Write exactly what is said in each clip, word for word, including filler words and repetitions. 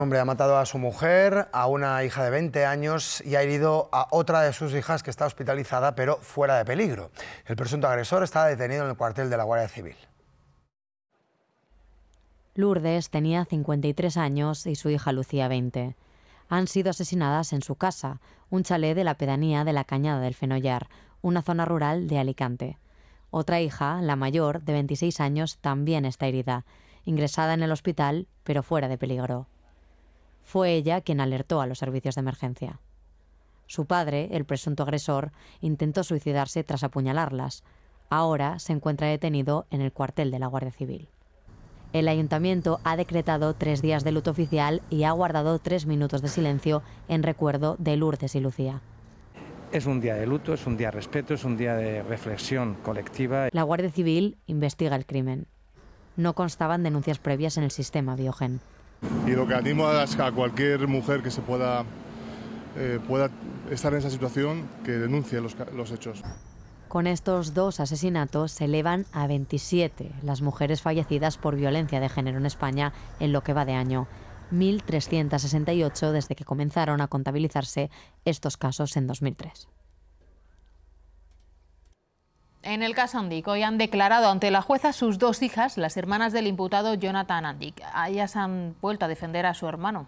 Un hombre ha matado a su mujer, a una hija de veinte años y ha herido a otra de sus hijas que está hospitalizada pero fuera de peligro. El presunto agresor está detenido en el cuartel de la Guardia Civil. Lourdes tenía cincuenta y tres años y su hija Lucía veinte. Han sido asesinadas en su casa, un chalet de la pedanía de la Cañada del Fenollar, una zona rural de Alicante. Otra hija, la mayor, de veintiséis años, también está herida, ingresada en el hospital pero fuera de peligro. Fue ella quien alertó a los servicios de emergencia. Su padre, el presunto agresor, intentó suicidarse tras apuñalarlas. Ahora se encuentra detenido en el cuartel de la Guardia Civil. El ayuntamiento ha decretado tres días de luto oficial y ha guardado tres minutos de silencio en recuerdo de Lourdes y Lucía. Es un día de luto, es un día de respeto, es un día de reflexión colectiva. La Guardia Civil investiga el crimen. No constaban denuncias previas en el sistema Biogen. Y lo que animo a cualquier mujer que se pueda, eh, pueda estar en esa situación, que denuncie los, los hechos. Con estos dos asesinatos se elevan a veintisiete las mujeres fallecidas por violencia de género en España en lo que va de año. mil trescientos sesenta y ocho desde que comenzaron a contabilizarse estos casos en dos mil tres. En el caso Andic, hoy han declarado ante la jueza sus dos hijas, las hermanas del imputado Jonathan Andic. Ellas han vuelto a defender a su hermano.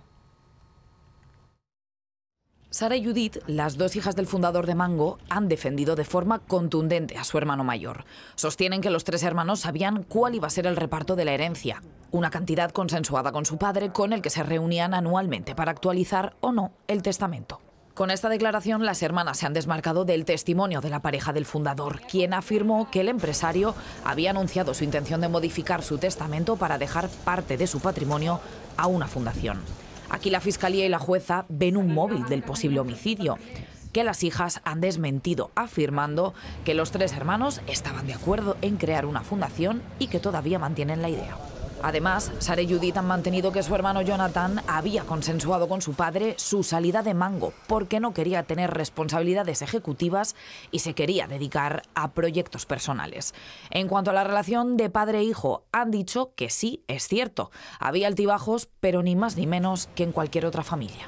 Sara y Judith, las dos hijas del fundador de Mango, han defendido de forma contundente a su hermano mayor. Sostienen que los tres hermanos sabían cuál iba a ser el reparto de la herencia, una cantidad consensuada con su padre con el que se reunían anualmente para actualizar o no el testamento. Con esta declaración, las hermanas se han desmarcado del testimonio de la pareja del fundador, quien afirmó que el empresario había anunciado su intención de modificar su testamento para dejar parte de su patrimonio a una fundación. Aquí la Fiscalía y la jueza ven un móvil del posible homicidio, que las hijas han desmentido, afirmando que los tres hermanos estaban de acuerdo en crear una fundación y que todavía mantienen la idea. Además, Sara y Judith han mantenido que su hermano Jonathan había consensuado con su padre su salida de Mango porque no quería tener responsabilidades ejecutivas y se quería dedicar a proyectos personales. En cuanto a la relación de padre e hijo, han dicho que sí, es cierto. Había altibajos, pero ni más ni menos que en cualquier otra familia.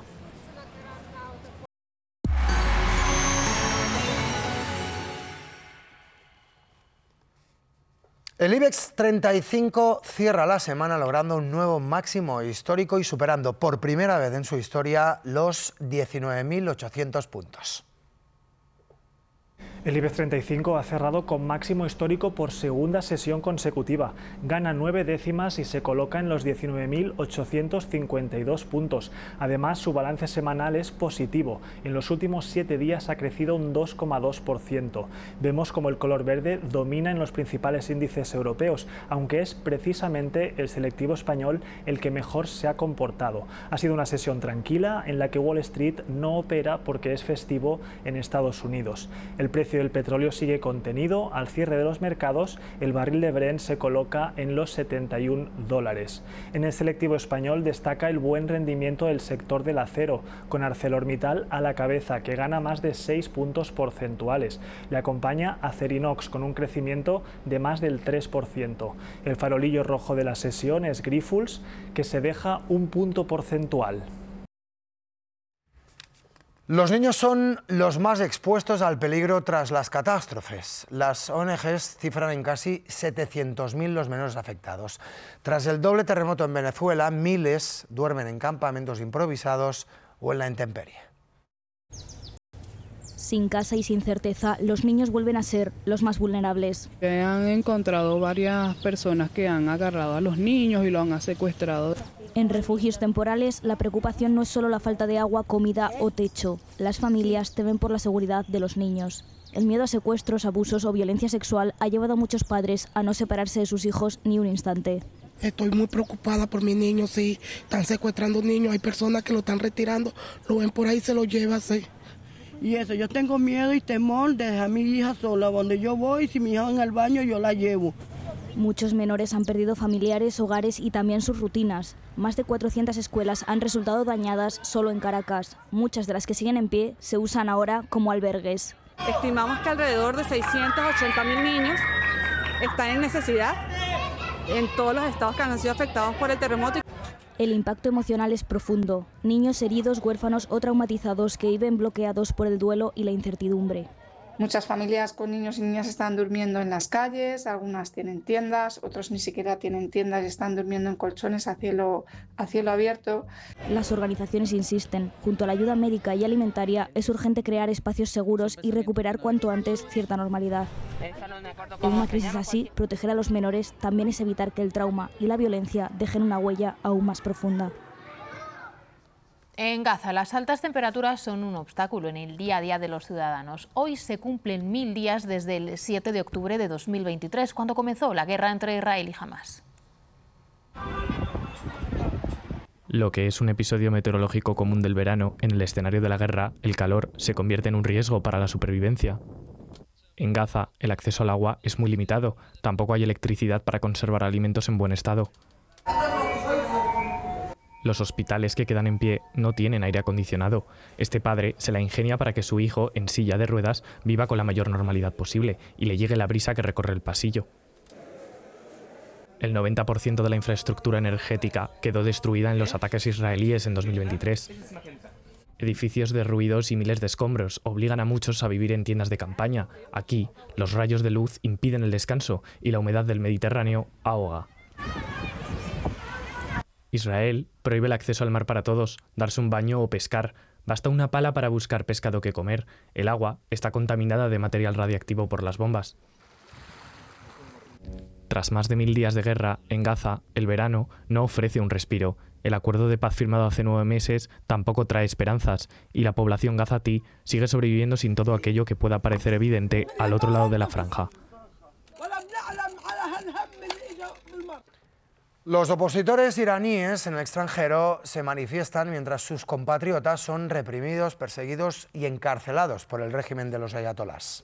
El IBEX treinta y cinco cierra la semana logrando un nuevo máximo histórico y superando por primera vez en su historia los diecinueve mil ochocientos puntos. El IBEX treinta y cinco ha cerrado con máximo histórico por segunda sesión consecutiva. Gana nueve décimas y se coloca en los diecinueve mil ochocientos cincuenta y dos puntos. Además, su balance semanal es positivo. En los últimos siete días ha crecido un dos coma dos por ciento. Vemos como el color verde domina en los principales índices europeos, aunque es precisamente el selectivo español el que mejor se ha comportado. Ha sido una sesión tranquila en la que Wall Street no opera porque es festivo en Estados Unidos. El precio del petróleo sigue contenido. Al cierre de los mercados, el barril de Brent se coloca en los setenta y un dólares. En el selectivo español destaca el buen rendimiento del sector del acero, con ArcelorMittal a la cabeza, que gana más de seis puntos porcentuales. Le acompaña Acerinox con un crecimiento de más del tres por ciento. El farolillo rojo de la sesión es Grifols, que se deja un punto porcentual. Los niños son los más expuestos al peligro tras las catástrofes. Las O N Ges cifran en casi setecientos mil los menores afectados. Tras el doble terremoto en Venezuela, miles duermen en campamentos improvisados o en la intemperie. Sin casa y sin certeza, los niños vuelven a ser los más vulnerables. Han encontrado varias personas que han agarrado a los niños y lo han secuestrado. En refugios temporales, la preocupación no es solo la falta de agua, comida o techo. Las familias temen por la seguridad de los niños. El miedo a secuestros, abusos o violencia sexual ha llevado a muchos padres a no separarse de sus hijos ni un instante. Estoy muy preocupada por mis niños, sí. Están secuestrando niños, hay personas que lo están retirando, lo ven por ahí, se lo llevan, sí. Y eso, yo tengo miedo y temor de dejar a mi hija sola. Donde yo voy, si mi hija va en el baño, yo la llevo. Muchos menores han perdido familiares, hogares y también sus rutinas. Más de cuatrocientas escuelas han resultado dañadas solo en Caracas. Muchas de las que siguen en pie se usan ahora como albergues. Estimamos que alrededor de seiscientos ochenta mil niños están en necesidad en todos los estados que han sido afectados por el terremoto. El impacto emocional es profundo. Niños heridos, huérfanos o traumatizados que viven bloqueados por el duelo y la incertidumbre. Muchas familias con niños y niñas están durmiendo en las calles, algunas tienen tiendas, otros ni siquiera tienen tiendas y están durmiendo en colchones a cielo, a cielo abierto. Las organizaciones insisten, junto a la ayuda médica y alimentaria, es urgente crear espacios seguros y recuperar cuanto antes cierta normalidad. En una crisis así, proteger a los menores también es evitar que el trauma y la violencia dejen una huella aún más profunda. En Gaza, las altas temperaturas son un obstáculo en el día a día de los ciudadanos. Hoy se cumplen mil días desde el siete de octubre de dos mil veintitrés, cuando comenzó la guerra entre Israel y Hamás. Lo que es un episodio meteorológico común del verano, en el escenario de la guerra, el calor se convierte en un riesgo para la supervivencia. En Gaza, el acceso al agua es muy limitado, tampoco hay electricidad para conservar alimentos en buen estado. Los hospitales que quedan en pie no tienen aire acondicionado. Este padre se la ingenia para que su hijo, en silla de ruedas, viva con la mayor normalidad posible y le llegue la brisa que recorre el pasillo. El noventa por ciento de la infraestructura energética quedó destruida en los ataques israelíes en dos mil veintitrés. Edificios derruidos y miles de escombros obligan a muchos a vivir en tiendas de campaña. Aquí, los rayos de luz impiden el descanso y la humedad del Mediterráneo ahoga. Israel prohíbe el acceso al mar para todos, darse un baño o pescar. Basta una pala para buscar pescado que comer. El agua está contaminada de material radiactivo por las bombas. Tras más de mil días de guerra, en Gaza, el verano no ofrece un respiro. El acuerdo de paz firmado hace nueve meses tampoco trae esperanzas, y la población gazatí sigue sobreviviendo sin todo aquello que pueda parecer evidente al otro lado de la franja. Los opositores iraníes en el extranjero se manifiestan mientras sus compatriotas son reprimidos, perseguidos y encarcelados por el régimen de los ayatolás.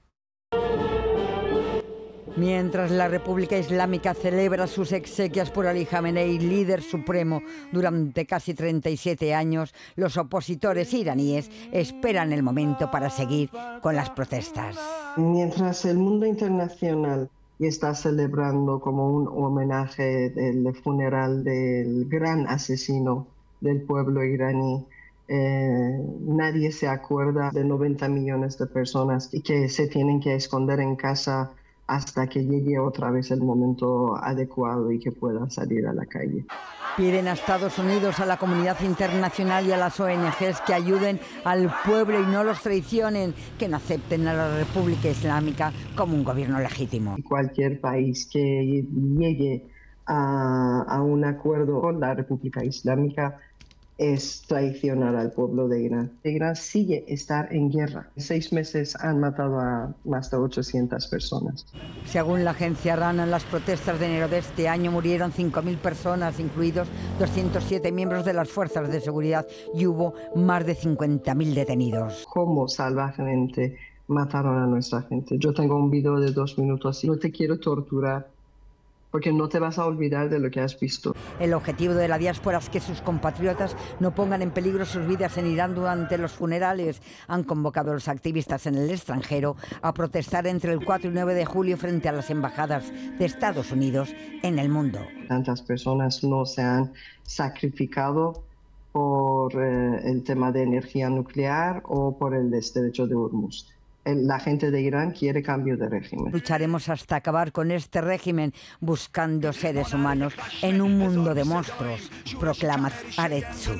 Mientras la República Islámica celebra sus exequias por Ali Jamenei, líder supremo durante casi treinta y siete años, los opositores iraníes esperan el momento para seguir con las protestas. Mientras el mundo internacional está celebrando como un homenaje del funeral del gran asesino del pueblo iraní, Eh, nadie se acuerda de noventa millones de personas que se tienen que esconder en casa hasta que llegue otra vez el momento adecuado y que puedan salir a la calle. Piden a Estados Unidos, a la comunidad internacional y a las O N Ges que ayuden al pueblo y no los traicionen, que no acepten a la República Islámica como un gobierno legítimo. Cualquier país que llegue a, a un acuerdo con la República Islámica es traicionar al pueblo de Irán. Irán sigue estar en guerra. En seis meses han matado a más de ochocientas personas. Según la agencia RANA, en las protestas de enero de este año murieron cinco mil personas, incluidos doscientos siete miembros de las fuerzas de seguridad, y hubo más de cincuenta mil detenidos. ¿Cómo salvajemente mataron a nuestra gente? Yo tengo un video de dos minutos y no te quiero torturar, porque no te vas a olvidar de lo que has visto. El objetivo de la diáspora es que sus compatriotas no pongan en peligro sus vidas en Irán durante los funerales. Han convocado a los activistas en el extranjero a protestar entre el cuatro y nueve de julio frente a las embajadas de Estados Unidos en el mundo. Tantas personas no se han sacrificado por eh, el tema de energía nuclear o por el estrecho de Hormuz. La gente de Irán quiere cambio de régimen. Lucharemos hasta acabar con este régimen, buscando seres humanos en un mundo de monstruos, proclama Aretsu.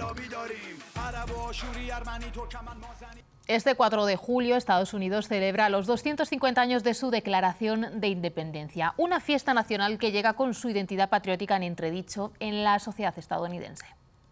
Este cuatro de julio, Estados Unidos celebra los doscientos cincuenta años de su Declaración de Independencia, una fiesta nacional que llega con su identidad patriótica en entredicho en la sociedad estadounidense.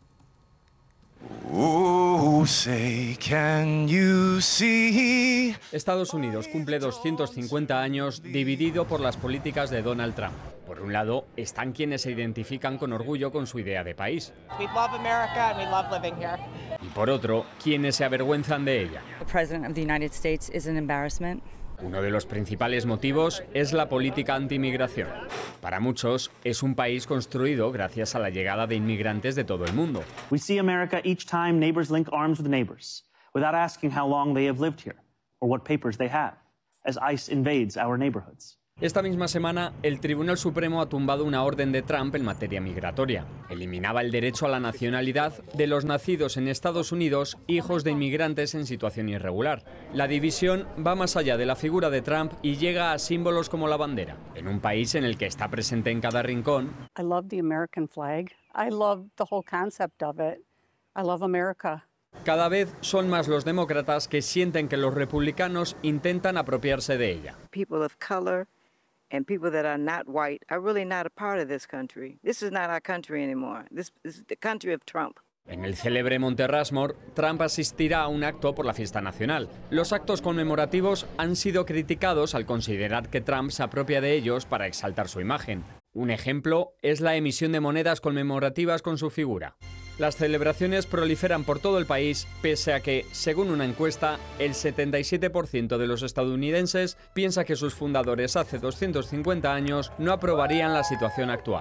Oh, say, can you see? Estados Unidos cumple doscientos cincuenta años dividido por las políticas de Donald Trump. Por un lado, están quienes se identifican con orgullo con su idea de país. We love America and we love living here. Y por otro, quienes se avergüenzan de ella. The President of the United States is an embarrassment. Uno de los principales motivos es la política anti-inmigración. Para muchos, es un país construido gracias a la llegada de inmigrantes de todo el mundo. We see America each time neighbors link arms with neighbors, without asking how long they have lived here or what papers they have, as ICE invades our neighborhoods. Esta misma semana, el Tribunal Supremo ha tumbado una orden de Trump en materia migratoria. Eliminaba el derecho a la nacionalidad de los nacidos en Estados Unidos, hijos de inmigrantes en situación irregular. La división va más allá de la figura de Trump y llega a símbolos como la bandera. En un país en el que está presente en cada rincón, I love the American flag. I love the whole concept of it. I love America. cada vez son más los demócratas que sienten que los republicanos intentan apropiarse de ella. People of color and people that are not white are really not a part of this country. This is not our country anymore. This is the country of Trump. En el célebre Monte Rushmore, Trump asistirá a un acto por la fiesta nacional. Los actos conmemorativos han sido criticados al considerar que Trump se apropia de ellos para exaltar su imagen. Un ejemplo es la emisión de monedas conmemorativas con su figura. Las celebraciones proliferan por todo el país, pese a que, según una encuesta, el setenta y siete por ciento de los estadounidenses piensa que sus fundadores hace doscientos cincuenta años no aprobarían la situación actual.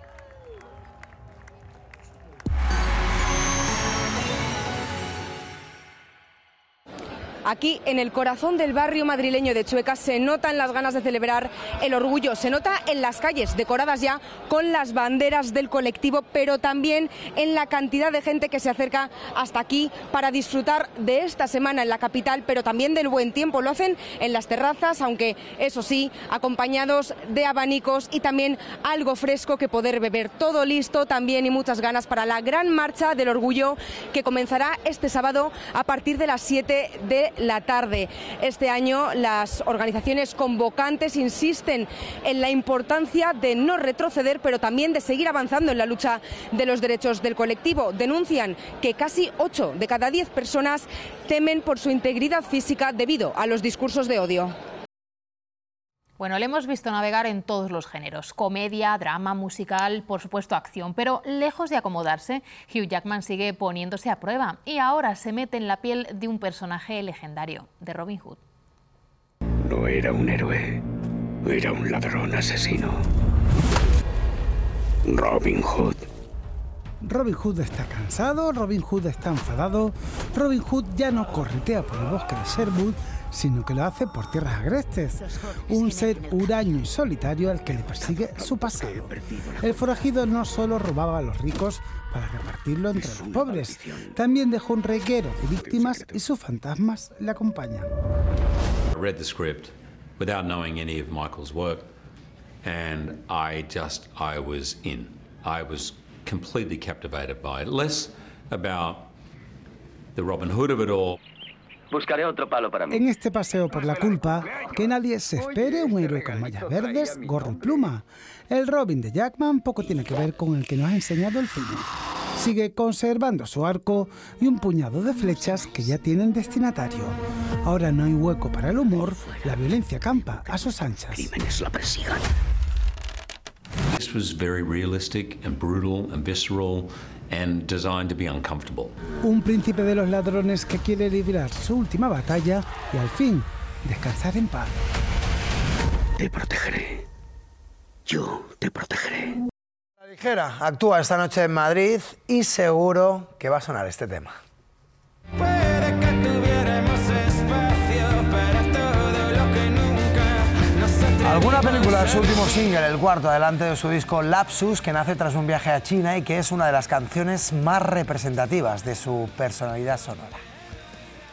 Aquí, en el corazón del barrio madrileño de Chueca, se notan las ganas de celebrar el orgullo. Se nota en las calles, decoradas ya con las banderas del colectivo, pero también en la cantidad de gente que se acerca hasta aquí para disfrutar de esta semana en la capital, pero también del buen tiempo. Lo hacen en las terrazas, aunque, eso sí, acompañados de abanicos y también algo fresco que poder beber. Todo listo también y muchas ganas para la gran marcha del orgullo que comenzará este sábado a partir de las siete de la tarde. Este año las organizaciones convocantes insisten en la importancia de no retroceder, pero también de seguir avanzando en la lucha de los derechos del colectivo. Denuncian que casi ocho de cada diez personas temen por su integridad física debido a los discursos de odio. Bueno, le hemos visto navegar en todos los géneros, comedia, drama, musical, por supuesto acción, pero lejos de acomodarse, Hugh Jackman sigue poniéndose a prueba y ahora se mete en la piel de un personaje legendario, de Robin Hood. No era un héroe, era un ladrón asesino. Robin Hood. Robin Hood está cansado, Robin Hood está enfadado, Robin Hood ya no corretea por el bosque de Sherwood, sino que lo hace por tierras agrestes. Un ser huraño y solitario al que le persigue su pasado. El forajido no solo robaba a los ricos para repartirlo entre los pobres, también dejó un reguero de víctimas y sus fantasmas le acompañan. I read the script without knowing any of Michael's work, and I just, I was in. I was completely captivated by it. Less about the Robin Hood of it all. Buscaré otro palo para mí. En este paseo por la culpa, que nadie se espere un héroe con mallas verdes, gorro y pluma. El Robin de Jackman poco tiene que ver con el que nos ha enseñado el cine. Sigue conservando su arco y un puñado de flechas que ya tienen destinatario. Ahora no hay hueco para el humor, la violencia campa a sus anchas. Crímenes la persigan. This was very realistic and brutal and visceral and designed to be uncomfortable. Un príncipe de los ladrones que quiere librar su última batalla y al fin descansar en paz. Te protegeré. Yo te protegeré. La Ligera actúa esta noche en Madrid y seguro que va a sonar este tema. Puede que tuviéramos espacio para todo lo que nunca nos atrevimos. Alguna película de su último single, el cuarto adelante de su disco Lapsus, que nace tras un viaje a China y que es una de las canciones más representativas de su personalidad sonora.